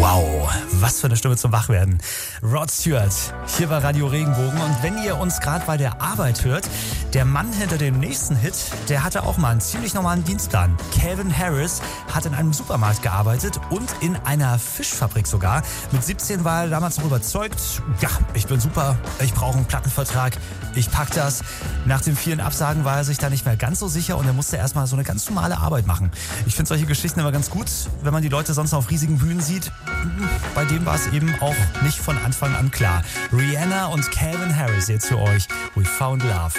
Wow, was für eine Stimme zum Wachwerden. Rod Stewart, hier bei Radio Regenbogen. Und wenn ihr uns gerade bei der Arbeit hört, der Mann hinter dem nächsten Hit, der hatte auch mal einen ziemlich normalen Dienstplan. Calvin Harris hat in einem Supermarkt gearbeitet und in einer Fischfabrik sogar. Mit 17 war er damals noch überzeugt, ja, ich bin super, ich brauche einen Plattenvertrag, ich pack das. Nach den vielen Absagen war er sich da nicht mehr ganz so sicher und er musste erstmal so eine ganz normale Arbeit machen. Ich finde solche Geschichten immer ganz gut, wenn man die Leute sonst auf riesigen Bühnen sieht. Bei dem war es eben auch nicht von Anfang an klar. Rihanna und Calvin Harris jetzt für euch. We Found Love.